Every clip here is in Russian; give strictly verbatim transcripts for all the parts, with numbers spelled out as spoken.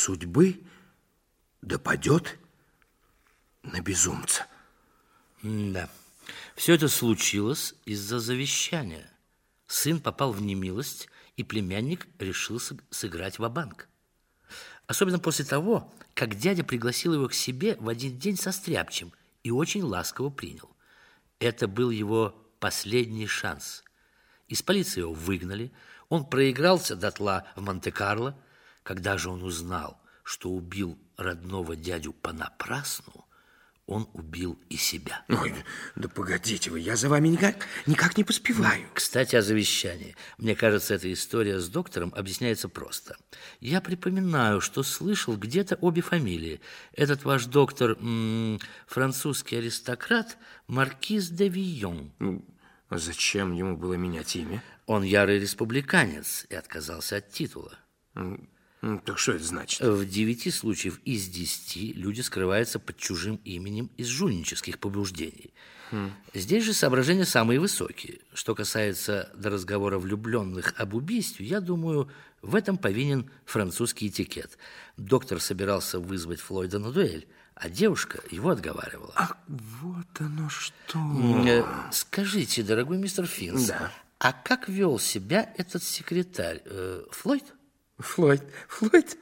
судьбы допадет на безумца. Да. Все это случилось из-за завещания. Сын попал в немилость, и племянник решил сыграть ва-банк. Особенно после того, как дядя пригласил его к себе в один день со стряпчем и очень ласково принял. Это был его последний шанс. Из полиции его выгнали, он проигрался дотла в Монте-Карло. Когда же он узнал, что убил родного дядю понапрасну, он убил и себя. Ой, да погодите вы, я за вами никак, никак не поспеваю. Кстати, о завещании. Мне кажется, эта история с доктором объясняется просто. Я припоминаю, что слышал где-то обе фамилии. Этот ваш доктор, м-м, французский аристократ, маркиз де Вийон. Ну, а зачем ему было менять имя? Он ярый республиканец и отказался от титула. Ну, так что это значит? В девяти случаях из десяти люди скрываются под чужим именем из жульнических побуждений. Хм. Здесь же соображения самые высокие. Что касается до разговора влюбленных об убийстве, я думаю, в этом повинен французский этикет. Доктор собирался вызвать Флойда на дуэль, а девушка его отговаривала. Ах, вот оно что. Скажите, дорогой мистер Финс, да. А как вел себя этот секретарь? Э, Флойд? Флойд? Флойд?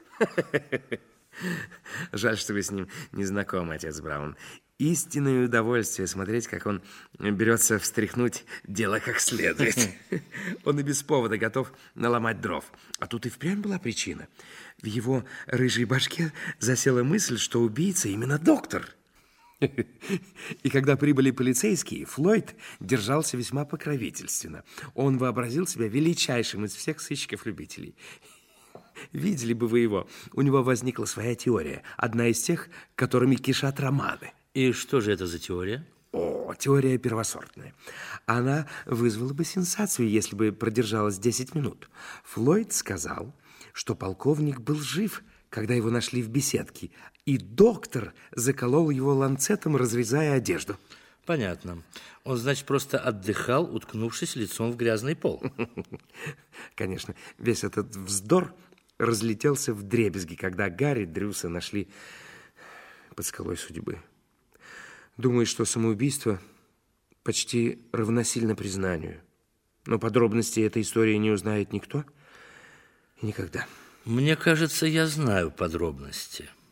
Жаль, что вы с ним не знакомы, отец Браун. Истинное удовольствие смотреть, как он берется встряхнуть дело как следует. Он и без повода готов наломать дров. А тут и впрямь была причина. В его рыжей башке засела мысль, что убийца именно доктор. И когда прибыли полицейские, Флойд держался весьма покровительственно. Он вообразил себя величайшим из всех сыщиков-любителей. Видели бы вы его. У него возникла своя теория. Одна из тех, которыми кишат романы. И что же это за теория? О, теория первосортная. Она вызвала бы сенсацию, если бы продержалась десять минут. Флойд сказал, что полковник был жив, когда его нашли в беседке, и доктор заколол его ланцетом, разрезая одежду. Понятно. Он, значит, просто отдыхал, уткнувшись лицом в грязный пол. Конечно, весь этот вздор разлетелся вдребезги, когда Гарри Дрюса нашли под скалой судьбы. Думаю, что самоубийство почти равносильно признанию. Но подробностей этой истории не узнает никто и никогда. Мне кажется, я знаю подробности.